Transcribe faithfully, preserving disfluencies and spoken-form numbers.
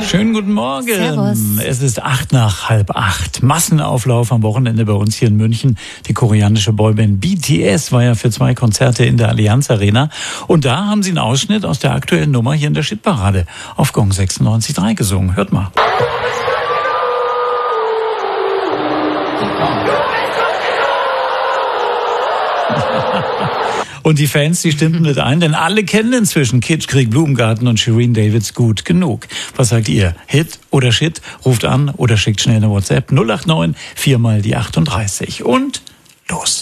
Schönen guten Morgen. Servus. Es ist acht nach halb acht. Massenauflauf am Wochenende bei uns hier in München. Die koreanische Boyband B T S war ja für zwei Konzerte in der Allianz Arena. Und da haben sie einen Ausschnitt aus der aktuellen Nummer hier in der Shitparade auf Gong sechsundneunzig Komma drei gesungen. Hört mal. Und die Fans, die stimmten mit ein, denn alle kennen inzwischen Kitschkrieg, Blumengarten und Shireen Davids gut genug. Was sagt ihr? Hit oder Shit? Ruft an oder schickt schnell eine WhatsApp null acht neun vier mal die achtunddreißig. Und los.